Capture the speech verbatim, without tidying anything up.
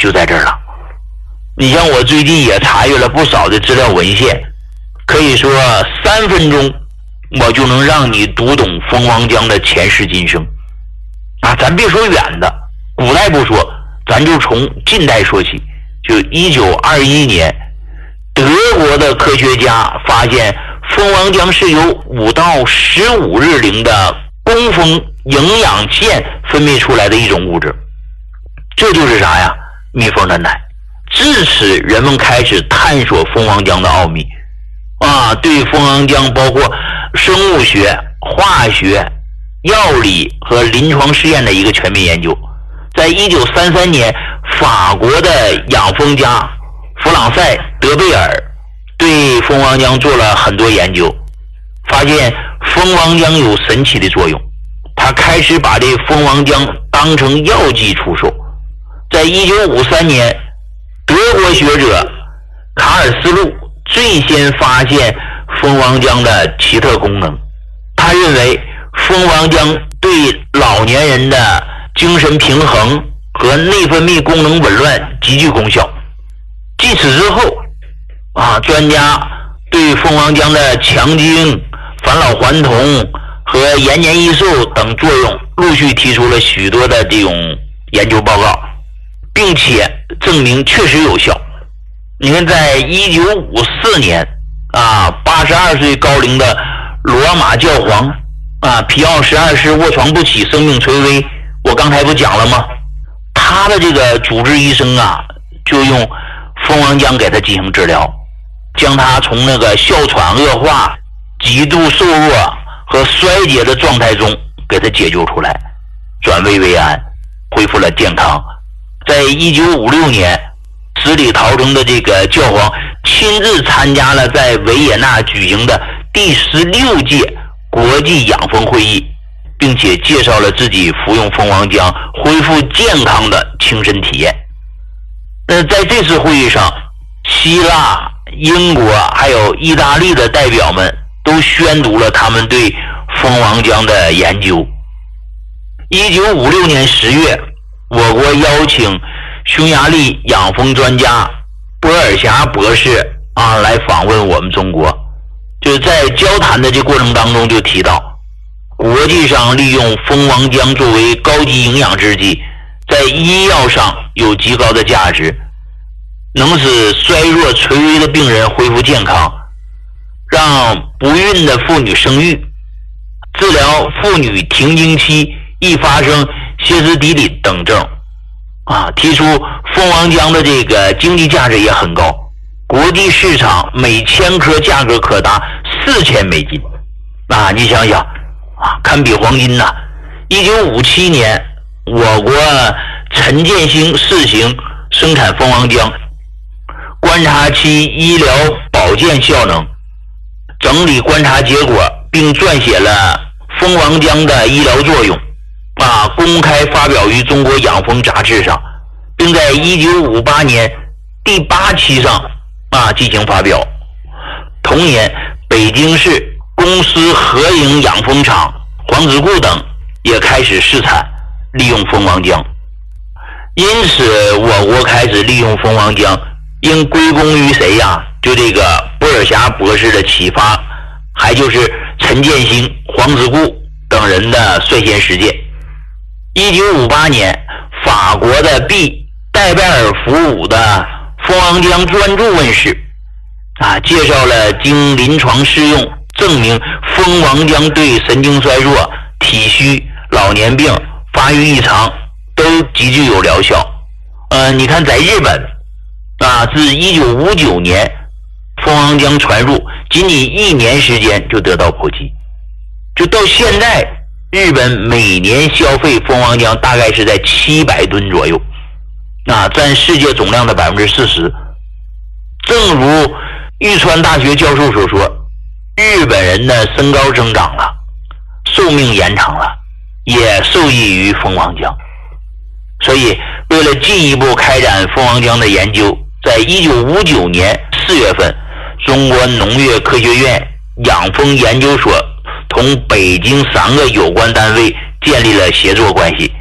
就在这儿了。你像我最近也查阅了不少的资料文献，可以说三分钟我就能让你读懂蜂王浆的前世今生啊！咱别说远的，古代不说，咱就从近代说起。就一九二一年，德国的科学家发现蜂王浆是由五到十五日龄的工蜂营养腺分泌出来的一种物质，这就是啥呀？蜜蜂的奶。至此，人们开始探索蜂王浆的奥秘啊，对蜂王浆包括生物学、化学、药理和临床试验的一个全面研究。在一九三三年，法国的养蜂家弗朗塞·德贝尔对蜂王浆做了很多研究，发现蜂王浆有神奇的作用。他开始把这蜂王浆当成药剂出售。在一九五三年，德国学者卡尔斯路最先发现蜂王浆的奇特功能。他认为蜂王浆对老年人的精神平衡和内分泌功能紊乱极具功效。继此之后啊，专家对蜂王浆的强精、返老还童和延年益寿等作用陆续提出了许多的这种研究报告，并且证明确实有效。你看，在一九五四年啊，八十二岁高龄的罗马教皇啊，皮奥十二世卧床不起，生命垂危，我刚才不讲了吗？他的这个主治医生啊，就用蜂王浆给他进行治疗，将他从那个哮喘恶化、极度瘦弱和衰竭的状态中给他解救出来，转危为安，恢复了健康。在一九五六年，死里逃生的这个教皇亲自参加了在维也纳举行的第十六届国际养蜂会议，并且介绍了自己服用蜂王浆恢复健康的亲身体验。那在这次会议上，希腊、英国还有意大利的代表们都宣读了他们对蜂王浆的研究。一九五六年十月，我国邀请匈牙利养蜂专家波尔霞博士啊来访问我们中国。就是在交谈的这过程当中就提到，国际上利用蜂王浆作为高级营养制剂，在医药上有极高的价值，能使衰弱垂危的病人恢复健康，让不孕的妇女生育，治疗妇女停经期易发生歇斯底里等症啊，提出蜂王浆的这个经济价值也很高，国际市场每千颗价格可达四千美金啊！你想想啊，堪比黄金呐！一九五七年，我国陈建兴试行生产蜂王浆，观察其医疗保健效能，整理观察结果，并撰写了蜂王浆的医疗作用啊，公开发表于中国养蜂杂志上，并在一九五八年第八期上啊进行发表。同年，北京市公司合营养蜂场、黄子固等也开始试产利用蜂王浆。因此，我国开始利用蜂王浆，应归功于谁呀？就这个波尔霞博士的启发，还就是陈建兴、黄子固等人的率先实践。一九五八年，法国的 B 戴拜尔福伍的蜂王浆专著问世，啊，介绍了经临床试用证明蜂王浆对神经衰弱、体虚、老年病、发育异常都极具有疗效。呃，你看在日本啊，自一九五九年蜂王浆传入，仅仅一年时间就得到普及，就到现在，日本每年消费蜂王浆大概是在七百吨左右，啊，占世界总量的百分之四十。正如玉川大学教授所说，日本人的身高增长了，寿命延长了，也受益于蜂王浆。所以，为了进一步开展蜂王浆的研究，在一九五九年四月份，中国农业科学院养蜂研究所同北京三个有关单位建立了协作关系，